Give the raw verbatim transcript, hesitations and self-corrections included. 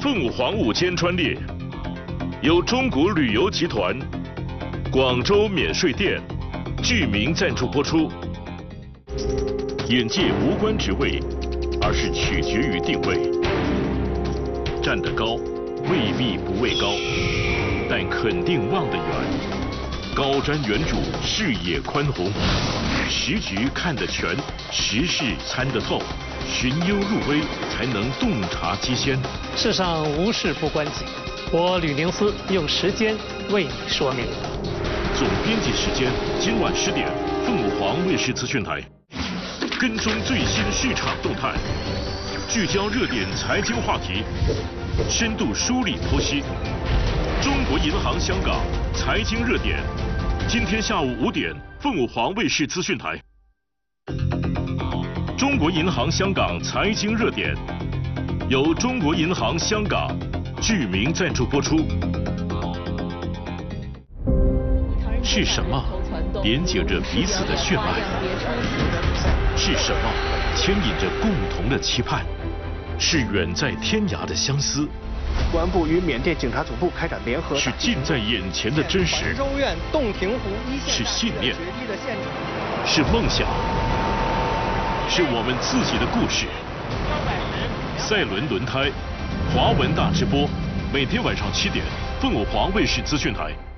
凤凰午间专列由中国旅游集团、广州免税店、剧名赞助播出。眼界无关职位，而是取决于定位。站得高，未必不畏高，但肯定望得远。高瞻远瞩，视野宽宏，时局看得全，时事参得透，寻幽入微，才能洞察机先。 世上无事不关己，我吕宁思用时间为你说明。 总编辑时间，今晚十点，凤凰卫视资讯台，跟踪最新市场动态，聚焦热点财经话题，深度梳理剖析。中国银行香港财经热点，今天下午五点，凤凰卫视资讯台。中国银行香港财经热点，由中国银行香港剧名赞助播出。是什么连接着彼此的血脉？是什么牵引着共同的期盼？是远在天涯的相思。 公安部与缅甸警察总部开展联合。 是近在眼前的真实。 州院洞庭湖一线。 是信念。是梦想。是我们自己的故事。赛轮轮胎，华文大直播，每天晚上七点，凤凰卫视资讯台。